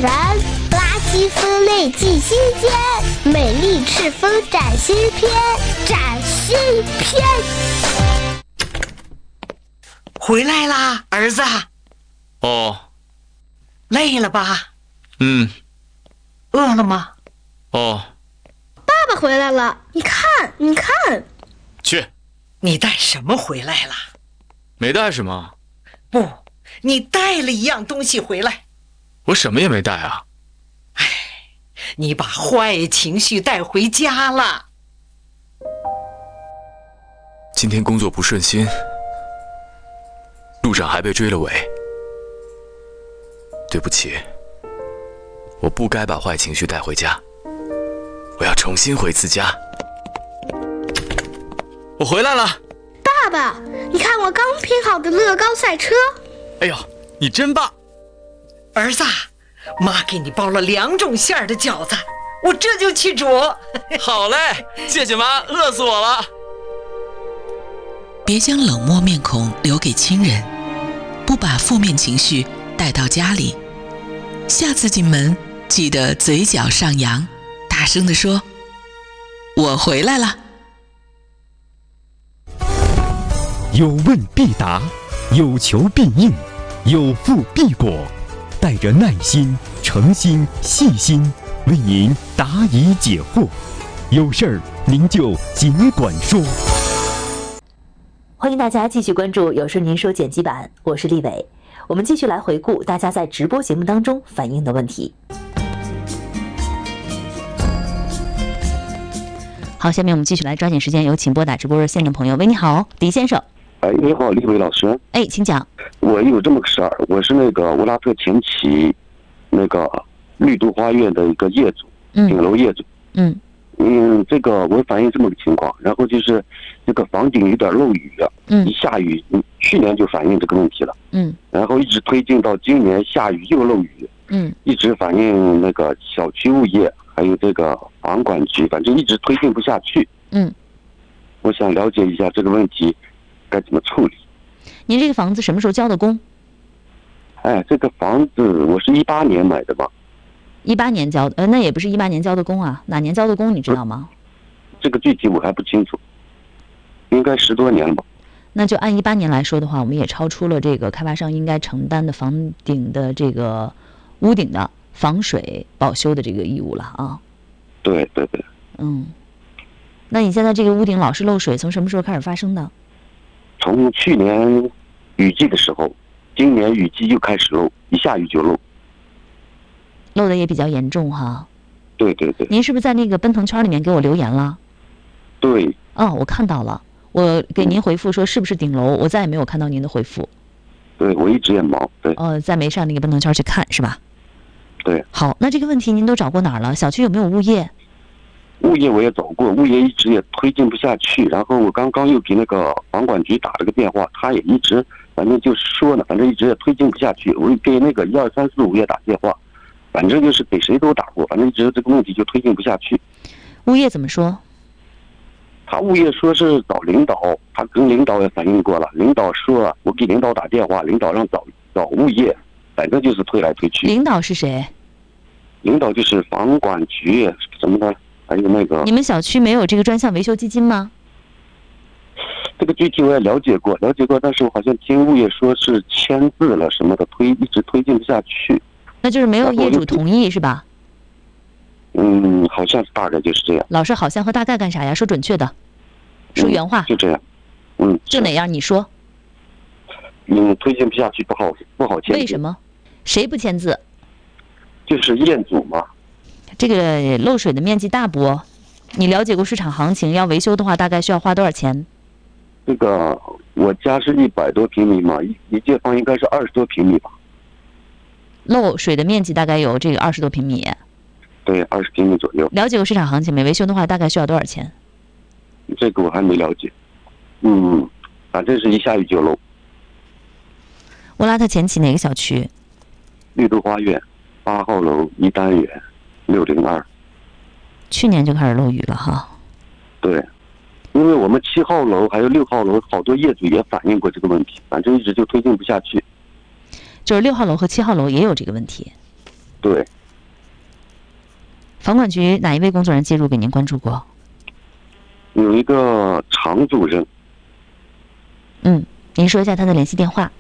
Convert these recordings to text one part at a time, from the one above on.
然，垃圾分类记新鲜，美丽赤峰展新篇，展新篇。 回来啦，儿子。 哦。 累了吧？饿了吗？ 哦。 爸爸回来了，你看，你看。 去。 你带什么回来了？ 没带什么。 不，你带了一样东西回来。 我什么也没带啊。 唉，你把坏情绪带回家了。 今天工作不顺心，路上还被追了尾。对不起，我不该把坏情绪带回家，我要重新回次家。我回来了。 爸爸，你看我刚拼好的乐高赛车。 哎呦，你真棒。 儿子，妈给你包了2种馅儿的饺子，我这就去煮。 好嘞，谢谢妈，饿死我了。 别将冷漠面孔留给亲人，不把负面情绪带到家里。下次进门记得嘴角上扬，大声地说：“我回来了。” 有问必答，有求必应，有付必果。带着耐心、诚心、细心，为您答疑解惑。有事儿您就尽管说。 欢迎大家继续关注有事您说剪辑版，我是立伟。我们继续来回顾大家在直播节目当中反映的问题。 好，下面我们继续来抓紧时间，有请拨打直播热线的朋友。喂，你好，狄先生。 哎，你好，立伟老师。 哎，请讲。 我有这么个事儿，我是那个乌拉特前旗那个绿都花园的一个业主，顶楼业主。这个我反映这么个情况，然后就是这个房顶有点漏雨了，一下雨，去年就反映这个问题了，然后一直推进到今年下雨又漏雨，一直反映那个小区物业还有这个房管局，反正一直推进不下去。我想了解一下这个问题该怎么处理。 您这个房子什么时候交的工？ 哎，这个房子我是18年买的吧。 18年交的，那也不是18年交的工啊，哪年交的工你知道吗？ 这个具体我还不清楚，应该10多年了吧。 那就按18年来说的话，我们也超出了这个开发商应该承担的房顶的这个屋顶的防水保修的这个义务了啊。 对。 那你现在这个屋顶老是漏水，从什么时候开始发生的？ 从去年雨季的时候，今年雨季又开始漏，一下雨就漏。 漏的也比较严重哈。 对。 您是不是在那个奔腾圈里面给我留言了？ 对。 哦，我看到了，我给您回复说是不是顶楼，我再也没有看到您的回复。 对，我一直也忙。对。 再没上那个奔腾圈去看是吧？ 对。 好，那这个问题您都找过哪儿了？小区有没有物业？ 物业我也找过，物业一直也推进不下去，然后我刚刚又给那个房管局打了个电话，他也一直反正就是说呢，反正一直也推进不下去。我给那个1、2、3、4、5也打电话，反正就是给谁都打过，反正一直这个问题就推进不下去。 物业怎么说？ 他物业说是找领导，他跟领导也反映过了，领导说我给领导打电话，领导让找物业，反正就是推来推去。 领导是谁？ 领导就是房管局什么的，还有那个。 你们小区没有这个专项维修基金吗？ 这个具体我也了解过，但是我好像听物业说是签字了什么的，一直推进不下去。 那就是没有业主同意是吧？ 好像大概就是这样。 老师好像和大概干啥呀？说准确的，说原话。 就这样。 就哪样？你说。 推进不下去，不好签字。 为什么？谁不签字？ 就是业主嘛。 这个漏水的面积大不？你了解过市场行情？要维修的话，大概需要花多少钱？ 这个我家是100多平米嘛，一间房应该是20多平米吧。 漏水的面积大概有这个20多平米。 对，20平米左右。 了解过市场行情没？维修的话大概需要多少钱？ 这个我还没了解。反正是一下雨就漏。 乌拉特前旗哪个小区？ 绿都花园8号楼1单元602。 去年就开始漏雨了哈。 对，因为我们7号楼还有6号楼好多业主也反映过这个问题，反正一直就推进不下去。 就是6号楼和7号楼也有这个问题。 对。 房管局哪一位工作人员介入给您关注过？ 有一个常主任。 您说一下他的联系电话。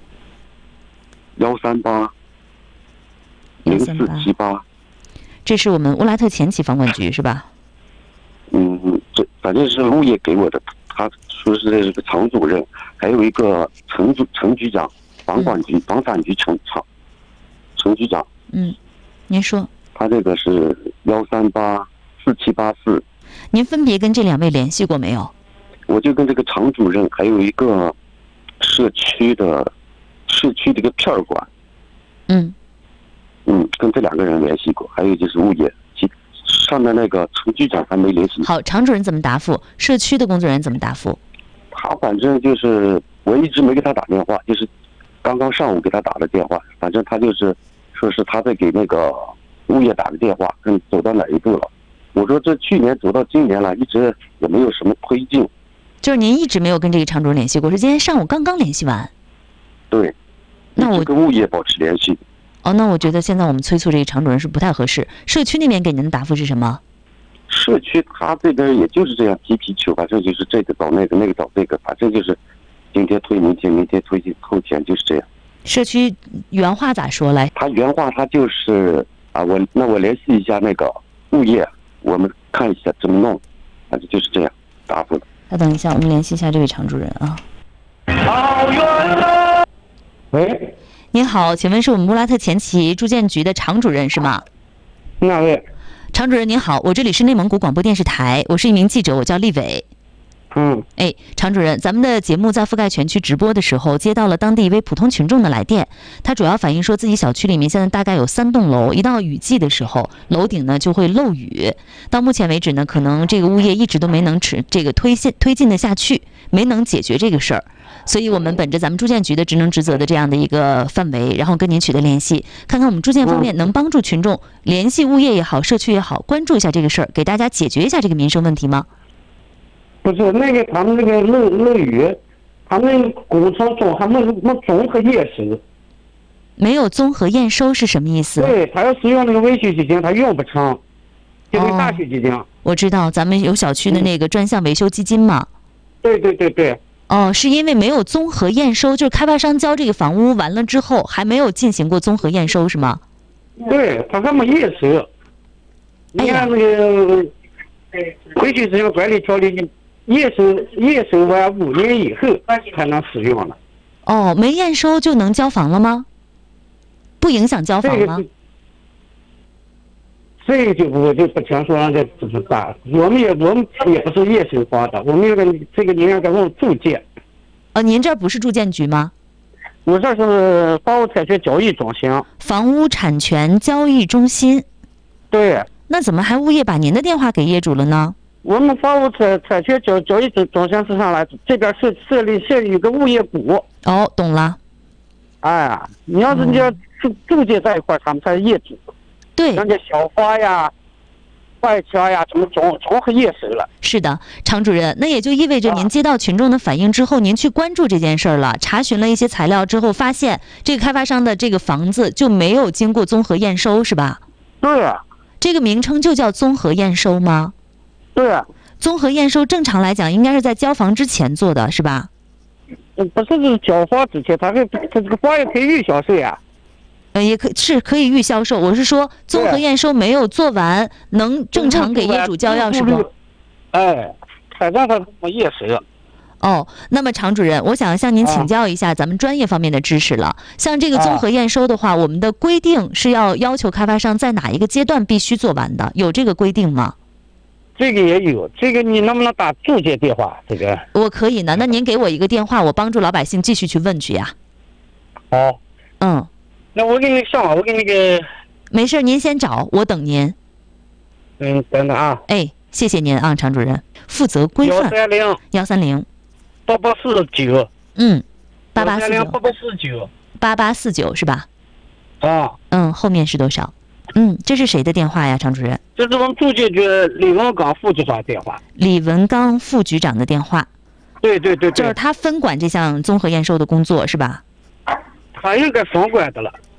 1380478。 这是我们乌拉特前旗房管局是吧？ 这反正是物业给我的，他说是这个常主任，还有一个陈局长，房产局陈局长。 您说。 他这个是1384784。 您分别跟这2位联系过没有？ 我就跟这个常主任，还有一个社区的一个片儿管。跟这2个人联系过，还有就是物业。上面那个陈局长还没联系。 好，常主任怎么答复？社区的工作人员怎么答复？ 他反正就是我一直没给他打电话，就是刚刚上午给他打的电话，反正他就是说是他在给那个物业打的电话，看走到哪一步了。我说这去年走到今年了，一直也没有什么推进。 就是您一直没有跟这个常主任联系过，是今天上午刚刚联系完？ 对。 那我跟物业保持联系。 那我觉得现在我们催促这个常主任是不太合适。社区那边给您的答复是什么？ 社区他这边也就是这样踢皮球，反正就是这个找那个，那个找这个，反正就是今天推明天，明天推后天，就是这样。 社区原话咋说来？ 他原话他就是我联系一下那个物业，我们看一下怎么弄，反正就是这样答复的。 稍等一下，我们联系一下这位常主任啊。 喂， 您好，请问是我们乌拉特前旗住建局的常主任是吗？ 哪位？ 常主任您好，我这里是内蒙古广播电视台，我是一名记者，我叫厉伟。常主任，咱们的节目在覆盖全区直播的时候，接到了当地一位普通群众的来电，他主要反映说自己小区里面现在大概有3栋楼，一到雨季的时候，楼顶呢就会漏雨。到目前为止呢，可能这个物业一直都没能推进的下去，没能解决这个事儿。所以我们本着咱们住建局的职能职责的这样的一个范围，然后跟您取得联系，看看我们住建方面能帮助群众联系物业也好，社区也好，关注一下这个事儿，给大家解决一下这个民生问题吗？ 不是那个他们那个漏雨，他们工程中还没综合验收。 没有综合验收是什么意思？ 对，他要使用那个维修基金，他用不成，就那个大修基金。 我知道，咱们有小区的那个专项维修基金嘛。 对。 是因为没有综合验收，就是开发商交这个房屋完了之后，还没有进行过综合验收，是吗？ 对，他还没验收。你看那个维修使用管理条例，验收完5年以后才能使用了。 没验收就能交房了吗？不影响交房吗？ 这个就不听说了，这不是大。我们也不是验收房的，我们有个这个你应该问住建。 您这不是住建局吗？ 我这是房屋产权交易中心。 房屋产权交易中心。 对。 那怎么还物业把您的电话给业主了呢？ 我们房屋产权交易中心是上来，这边设立一个物业股。 懂了。 你要是你要住建在一块，他们才是业主。 对， 人家消防呀、外墙呀，什么综合验收了。 是的，常主任，那也就意味着您接到群众的反映之后，您去关注这件事儿了，查询了一些材料之后，发现这个开发商的这个房子就没有经过综合验收，是吧？ 对。 这个名称就叫综合验收吗？ 对。 综合验收正常来讲应该是在交房之前做的，是吧？ 不是交房之前，他这个房也可以预销售呀。 也可以预销售。我是说，综合验收没有做完，能正常给业主交钥匙不？ 反正他没验收。 那么常主任，我想向您请教一下咱们专业方面的知识了。像这个综合验收的话，我们的规定是要求开发商在哪一个阶段必须做完的？有这个规定吗？ 这个也有，这个你能不能打住建电话？这个我可以呢。那您给我一个电话，我帮助老百姓继续去问去呀。 好。那我给你上网，我给你个。 没事，您先找，我等您。 等等啊。 谢谢您啊，常主任。负责规范。130。 8849。 8849。8849是吧？后面是多少？这是谁的电话呀，常主任？ 这是我们住建局李文刚副局长的电话。 李文刚副局长的电话。 对。 就是他分管这项综合验收的工作是吧？ 他应该分管的了。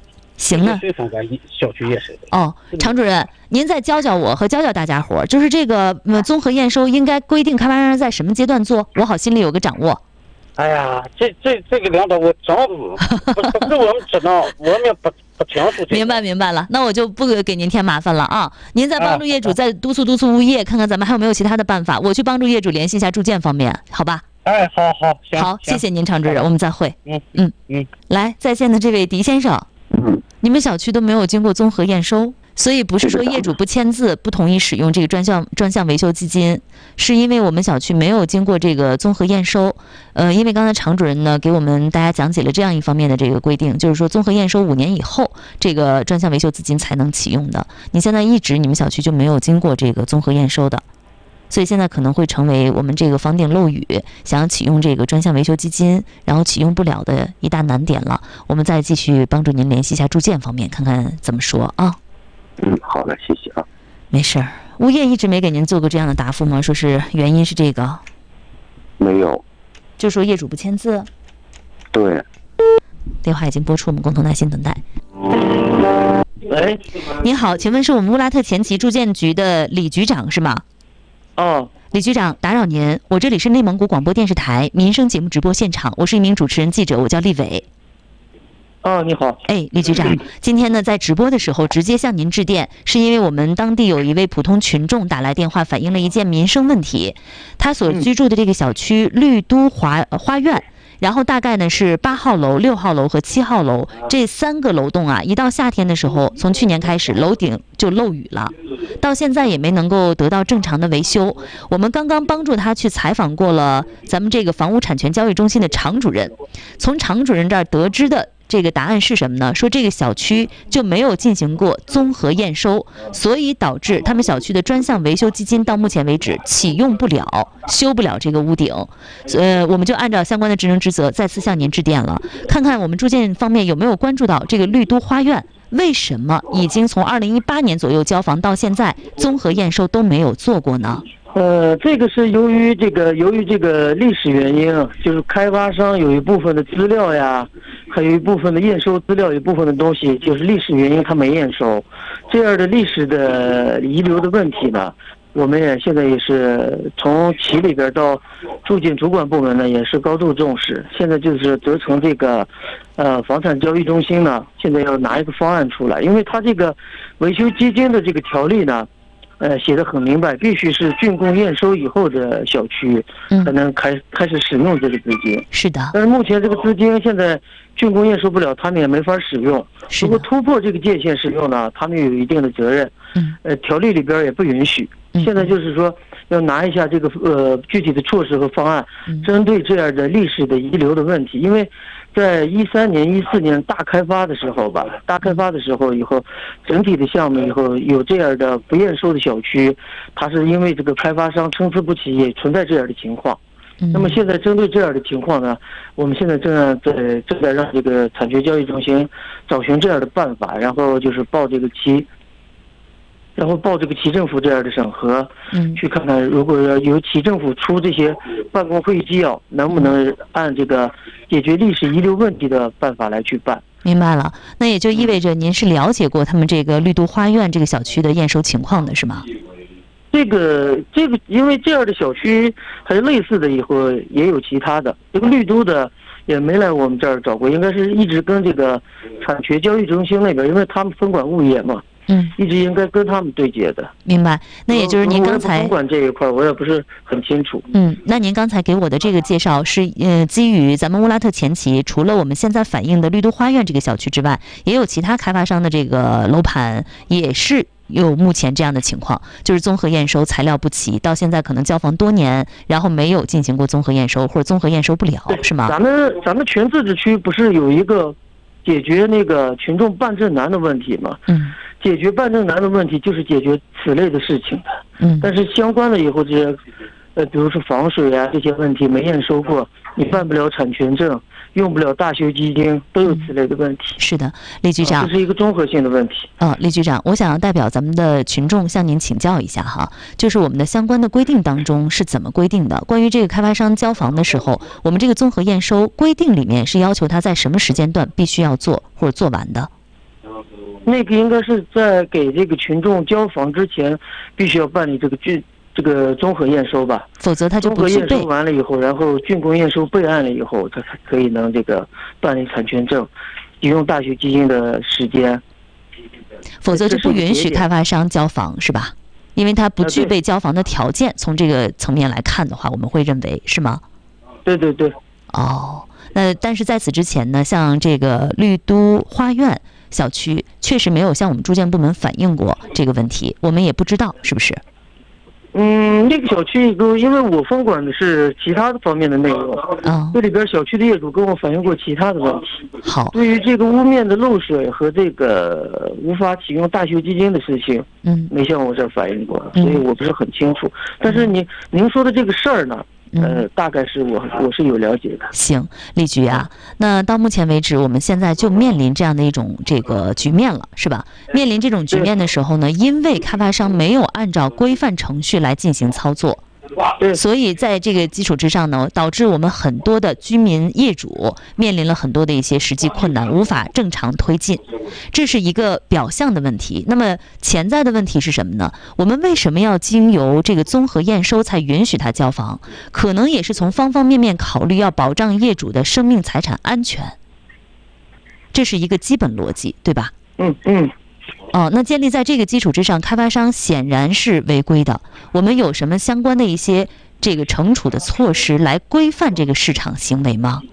行呢。 小区验收。 哦，常主任，您再教教我和教教大家伙，就是这个综合验收应该规定开发商在什么阶段做，我好心里有个掌握。 哎呀，这个领导我真不是我们知道，我们也不清楚。 明白了，那我就不给您添麻烦了啊。您再帮助业主再督促物业，看看咱们还有没有其他的办法。我去帮助业主联系一下住建方面，好吧？ 哎，好，行。 好，谢谢您，常主任，我们再会。 嗯。 来，在线的这位狄先生，你们小区都没有经过综合验收。所以不是说业主不签字不同意使用这个专项维修基金，是因为我们小区没有经过这个综合验收。因为刚才常主任呢给我们大家讲解了这样一方面的这个规定，就是说综合验收5年以后，这个专项维修资金才能启用的。你现在你们小区就没有经过这个综合验收的，所以现在可能会成为我们这个房顶漏雨想要启用这个专项维修基金，然后启用不了的一大难点了。我们再继续帮助您联系一下住建方面，看看怎么说啊。 好的，谢谢啊。 没事儿，物业一直没给您做过这样的答复吗？说是原因是这个？ 没有。 就说业主不签字？ 对。 电话已经拨出，我们共同耐心等待。 喂， 您好，请问是我们乌拉特前旗住建局的李局长是吗？ 哦。 李局长，打扰您，我这里是内蒙古广播电视台民生节目直播现场，我是一名主持人记者，我叫丽伟。 你好。 李局长，今天呢在直播的时候直接向您致电，是因为我们当地有一位普通群众打来电话反映了一件民生问题，他所居住的这个小区绿都花苑，然后大概呢是8号楼、6号楼和7号楼这3个楼栋啊，一到夏天的时候，从去年开始楼顶就漏雨了，到现在也没能够得到正常的维修。我们刚刚帮助他去采访过了咱们这个房屋产权交易中心的常主任，从常主任这儿得知的这个答案是什么呢？说这个小区就没有进行过综合验收，所以导致他们小区的专项维修基金到目前为止启用不了，修不了这个屋顶。我们就按照相关的职能职责再次向您致电了，看看我们住建方面有没有关注到这个绿都花苑为什么已经从2018年左右交房到现在综合验收都没有做过呢？ 这个是由于这个历史原因，就是开发商有一部分的资料呀，还有一部分的验收资料，有一部分的东西就是历史原因他没验收，这样的历史的遗留的问题呢，我们也现在也是从旗里边到住建主管部门呢也是高度重视，现在就是责成这个房产交易中心呢，现在要拿一个方案出来，因为他这个维修基金的这个条例呢。写得很明白，必须是竣工验收以后的小区才能开始使用这个资金。 是的。 但是目前这个资金现在竣工验收不了，他们也没法使用。如果突破这个界限使用呢，他们有一定的责任。条例里边也不允许。现在就是说要拿一下这个具体的措施和方案，针对这样的历史的遗留的问题，因为。在13年、14年大开发的时候以后，整体的项目以后有这样的不验收的小区，它是因为这个开发商参差不齐，也存在这样的情况。那么现在针对这样的情况呢，我们现在正在让这个产权交易中心找寻这样的办法，然后就是报这个旗政府这样的审核，去看看如果要由旗政府出这些办公会议纪要，能不能按这个解决历史遗留问题的办法来去办。 明白了，那也就意味着您是了解过他们这个绿都花苑这个小区的验收情况的是吗？ 这个，因为这样的小区还有类似的，以后也有其他的。这个绿都的也没来我们这儿找过，应该是一直跟这个产权交易中心那边，因为他们分管物业嘛。一直应该跟他们对接的。 明白，那也就是您刚才分管这一块，我也不是很清楚。 那您刚才给我的这个介绍是基于咱们乌拉特前旗，除了我们现在反映的绿都花苑这个小区之外，也有其他开发商的这个楼盘也是有目前这样的情况，就是综合验收材料不齐，到现在可能交房多年，然后没有进行过综合验收，或者综合验收不了，是吗？ 咱们全自治区不是有一个解决那个群众办证难的问题吗？解决办证难的问题就是解决此类的事情的。但是相关的以后这些，比如说防水啊这些问题没验收过，你办不了产权证，用不了大修基金，都有此类的问题。 是的，李局长， 这是一个综合性的问题。 李局长，我想要代表咱们的群众向您请教一下哈，就是我们的相关的规定当中是怎么规定的？关于这个开发商交房的时候，我们这个综合验收规定里面是要求他在什么时间段必须要做或者做完的？ 那个应该是在给这个群众交房之前，必须要办理这个综合验收吧， 否则他就不具备。 综合验收完了以后，然后竣工验收备案了以后，他才可以能这个办理产权证，使用大学基金的时间。 否则就不允许开发商交房，是吧？因为他不具备交房的条件。从这个层面来看的话，我们会认为是吗？ 对对对。 哦，那但是在此之前呢，像这个绿都花苑小区确实没有向我们住建部门反映过这个问题，我们也不知道是不是。 那个小区因为我分管的是其他的方面的内容，这里边小区的业主跟我反映过其他的问题。 好， 对于这个屋面的漏水和这个无法启用大学基金的事情，没向我这儿反映过，所以我不是很清楚。但是您说的这个事儿呢？大概是我是有了解的。 行，李局啊，那到目前为止，我们现在就面临这样的一种这个局面了，是吧？面临这种局面的时候呢，因为开发商没有按照规范程序来进行操作，所以在这个基础之上呢，导致我们很多的居民业主面临了很多的一些实际困难，无法正常推进，这是一个表象的问题。那么潜在的问题是什么呢？我们为什么要经由这个综合验收才允许他交房？可能也是从方方面面考虑，要保障业主的生命财产安全，这是一个基本逻辑，对吧？那建立在这个基础之上，开发商显然是违规的。我们有什么相关的一些这个惩处的措施来规范这个市场行为吗？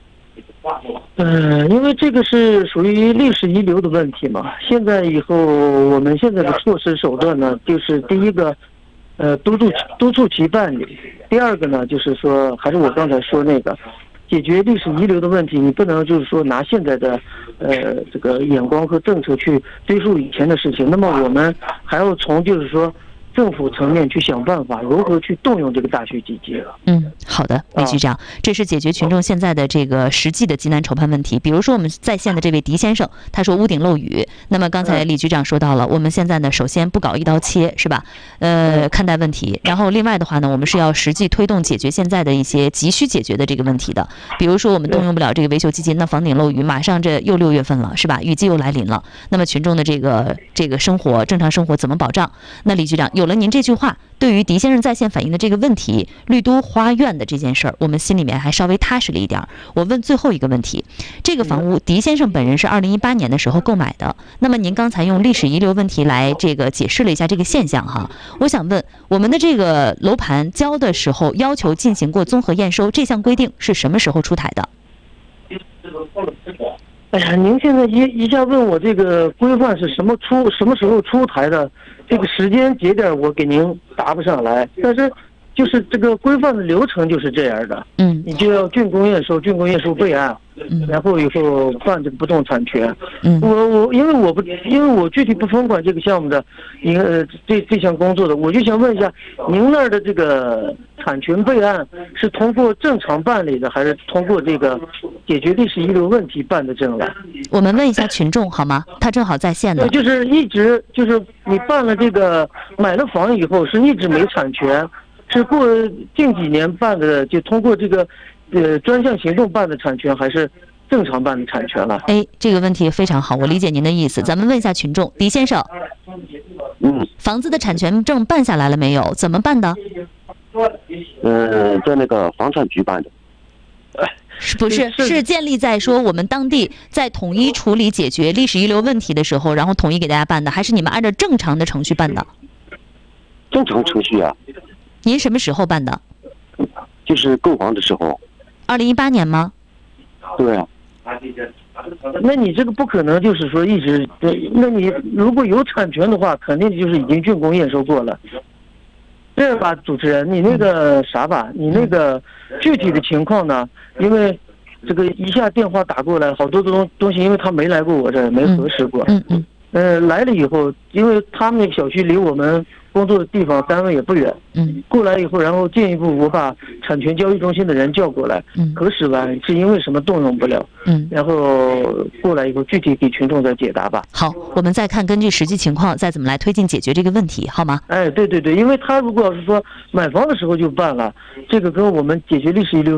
因为这个是属于历史遗留的问题嘛。现在以后，我们现在的措施手段呢，就是第一个，督促其办理；第二个呢，就是说，还是我刚才说那个。解决历史遗留的问题，你不能就是说拿现在的这个眼光和政策去追溯以前的事情。那么我们还要从就是说政府层面去想办法，如何去动用这个大学基金。 好的，李局长，这是解决群众现在的这个实际的急难愁盼问题。比如说我们在线的这位狄先生，他说屋顶漏雨。那么刚才李局长说到了，我们现在呢，首先不搞一刀切，是吧？看待问题。然后另外的话呢，我们是要实际推动解决现在的一些急需解决的这个问题的。比如说我们动用不了这个维修基金，那房顶漏雨，马上这又6月份了，是吧？雨季又来临了。那么群众的这个生活正常生活怎么保障？那李局长，有了您这句话，对于狄先生在线反映的这个问题，绿都花苑的这件事儿，我们心里面还稍微踏实了一点。我问最后一个问题，这个房屋狄先生本人是2018年的时候购买的，那么您刚才用历史遗留问题来这个解释了一下这个现象哈，我想问，我们的这个楼盘交的时候要求进行过综合验收，这项规定是什么时候出台的？ 哎呀，您现在一下问我这个规范是什么时候出台的，这个时间节点我给您答不上来，但是就是这个规范的流程就是这样的。你就要竣工验收备案，然后以后办这个不动产权。因为我具体不分管这个项目的，这项工作的，我就想问一下，您那儿的这个产权备案是通过正常办理的，还是通过这个解决历史遗留问题办的证了？ 我们问一下群众好吗？他正好在线呢。 就是一直就是你办了这个买了房以后是一直没产权，是过近几年办的，就通过这个专项行动办的产权，还是正常办的产权了？ 这个问题非常好，我理解您的意思。咱们问一下群众，狄先生，房子的产权证办下来了没有？怎么办的？ 在那个房产局办的。 是建立在说我们当地在统一处理解决历史遗留问题的时候，然后统一给大家办的，还是你们按照正常的程序办的？ 正常程序啊。 您什么时候办的？ 就是购房的时候。 2018年吗？ 对啊。 那你这个不可能就是说一直，那你如果有产权的话，肯定就是已经竣工验收过了。这样吧，主持人，你那个啥吧，你那个具体的情况呢？因为这个一下电话打过来，好多东西，因为他没来过我这儿，没核实过。来了以后，因为他们那个小区离我们工作的地方单位也不远。过来以后，然后进一步我把产权交易中心的人叫过来，核实完是因为什么动用不了。然后过来以后具体给群众再解答吧。 好，我们再看根据实际情况再怎么来推进解决这个问题，好吗？ 对，因为他如果要是说买房的时候就办了，这个跟我们解决历史遗留